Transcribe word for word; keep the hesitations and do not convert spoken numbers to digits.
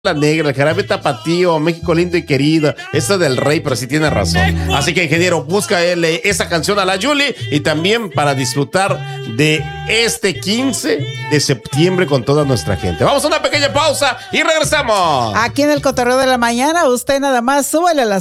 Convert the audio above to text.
La negra, el jarabe tapatío, México lindo y querido, esa del rey, pero sí tiene razón. Así que, ingeniero, busca él esa canción a la Yuli y también para disfrutar de este quince de septiembre con toda nuestra gente. Vamos a una pequeña pausa y regresamos. Aquí en el Cotorreo de la Mañana, usted nada más súbele a las